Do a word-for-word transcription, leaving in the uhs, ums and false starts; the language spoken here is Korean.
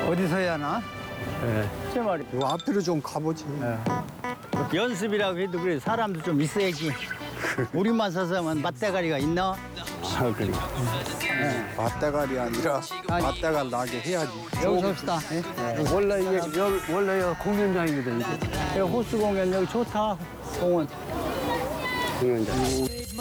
어디서 해야 하나? 예. 제 말이. 요 앞으로 좀 가보지. 연습이라고 해도 그래 사람도 좀 있어야지. 우리만 서서면 맞대가리가 있나? 아, 그래. 맞대가리 아니라 맞대가 나게 해야지. 여기서 합시다. 예? 원래 이게 여기 원래 여기 공연장입니다. 이게 여기 호수 공연 여기 좋다. 공원. 공연장.